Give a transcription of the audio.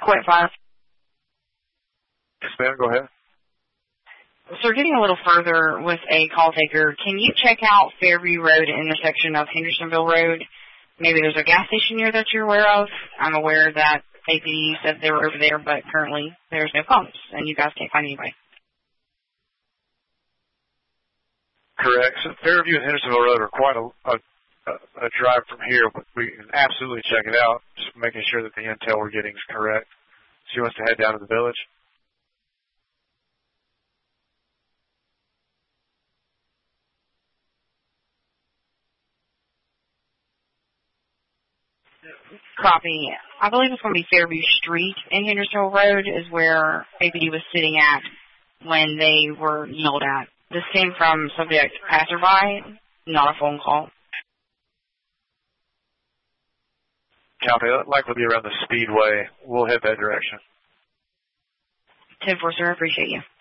Quite fast. Yes, ma'am, go ahead. So getting a little further with a call taker, can you check out Fairview Road intersection of Hendersonville Road? Maybe there's a gas station here that you're aware of. I'm aware that APD said they were over there, but currently there's no pumps, and you guys can't find anybody. Correct. So Fairview and Hendersonville Road are quite a drive from here, but we can absolutely check it out, just making sure that the intel we're getting is correct. She wants to head down to the village. Copy. I believe it's going to be Fairview Street and Hendersonville Road is where APD was sitting at when they were yelled at. This came from subject passerby, not a phone call. Copy. That'll likely be around the Speedway. We'll head that direction. 10-4, sir. I appreciate you.